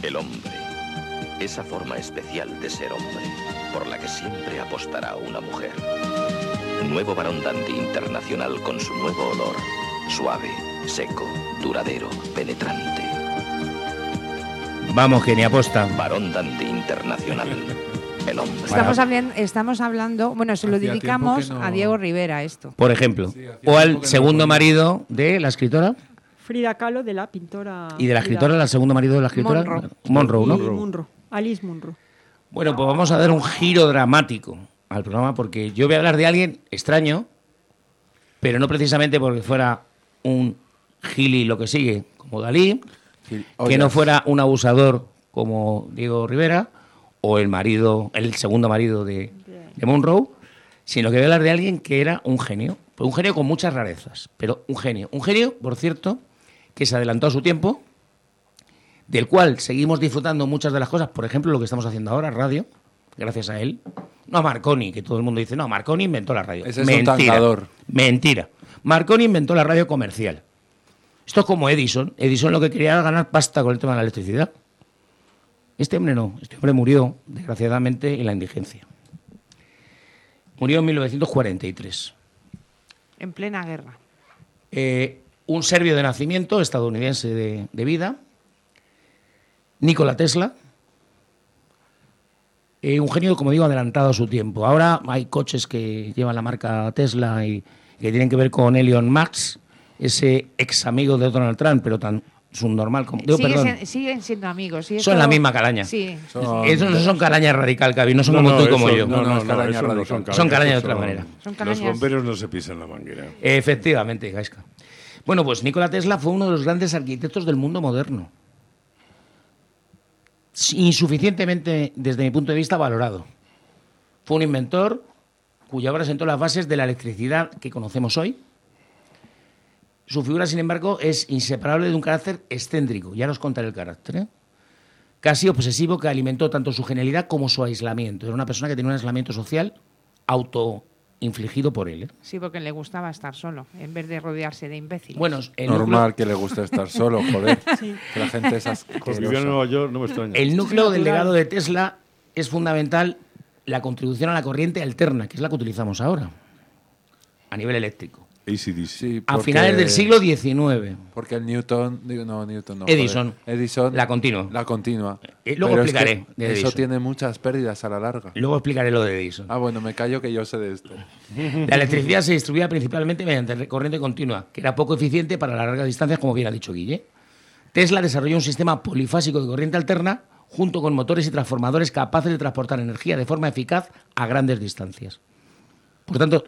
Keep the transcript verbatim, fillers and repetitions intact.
El hombre. Esa forma especial de ser hombre, por la que siempre apostará una mujer. Nuevo Barón Dandy Internacional con su nuevo olor. Suave, seco, duradero, penetrante. Vamos, que ni aposta. Barón Dandy Internacional. El hombre. Estamos, hablando, estamos hablando, bueno, se lo Hacía dedicamos tiempo que no- a Diego Rivera esto. Por ejemplo. Sí, hacía O al tiempo que no segundo lo ponía. marido de la escritora. Frida Kahlo, de la pintora. Y de la Frida escritora, el segundo marido de la escritora. Monroe. Monroe, ¿no? y Munro, Alice Munro. Bueno, pues vamos a dar un giro dramático al programa porque yo voy a hablar de alguien extraño, pero no precisamente porque fuera un gili lo que sigue, como Dalí, Sí, que no ollas. fuera un abusador como Diego Rivera o el marido, el segundo marido de, de Monroe, sino que voy a hablar de alguien que era un genio, pues un genio con muchas rarezas, pero un genio. Un genio, por cierto, que se adelantó a su tiempo, del cual seguimos disfrutando muchas de las cosas, por ejemplo, lo que estamos haciendo ahora, radio, gracias a él. No a Marconi, que todo el mundo dice, no, Marconi inventó la radio. Ese es un tangador. Mentira. Marconi inventó la radio comercial. Esto es como Edison. Edison lo que quería era ganar pasta con el tema de la electricidad. Este hombre no. Este hombre murió, desgraciadamente, en la indigencia. Murió en mil novecientos cuarenta y tres. En plena guerra. Eh, un serbio de nacimiento, estadounidense de, de vida, Nikola Tesla, eh, un genio, como digo, adelantado a su tiempo. Ahora hay coches que llevan la marca Tesla y que tienen que ver con Elon Musk, ese ex amigo de Donald Trump, pero tan subnormal como... Digo, Sigue perdón, sen- siguen siendo amigos. ¿sí? son Esto- la misma calaña. Sí. Son- Esos no son calaña radical, Cavi, no son No, como no, tú y como eso- yo. No, No, no, no, no, es calaña eso no radical. son calañas. Son calañas de eso otra son- manera. Son Los calañas. bomberos no se pisan la manguera. Efectivamente, Gaisca. Bueno, pues Nikola Tesla fue uno de los grandes arquitectos del mundo moderno. Insuficientemente, desde mi punto de vista, valorado. Fue un inventor cuya obra sentó las bases de la electricidad que conocemos hoy. Su figura, sin embargo, es inseparable de un carácter excéntrico. Ya nos contaré el carácter, ¿eh? Casi obsesivo, que alimentó tanto su genialidad como su aislamiento. Era una persona que tenía un aislamiento social autoinfligido por él, ¿eh? Sí, porque le gustaba estar solo, en vez de rodearse de imbéciles. Bueno, el Normal núcleo- que le guste estar solo, joder. Que la gente es Pues vivió en asquerosa. Nueva York, no me extraña. El núcleo del natural. legado de Tesla es fundamental la contribución a la corriente alterna, que es la que utilizamos ahora, a nivel eléctrico. A C D C. Sí, A porque- finales del siglo diecinueve. Porque el Newton, digo, no, Newton no. Edison. joder. Edison. La continua. La continua. Eh, luego Pero es que explicaré de Eso Edison. tiene muchas pérdidas a la larga. Luego explicaré lo de Edison. Ah, bueno, me callo que yo sé de esto. La electricidad se distribuía principalmente mediante corriente continua, que era poco eficiente para las largas distancias, como bien ha dicho Guille. Tesla desarrolló un sistema polifásico de corriente alterna junto con motores y transformadores capaces de transportar energía de forma eficaz a grandes distancias. Por tanto,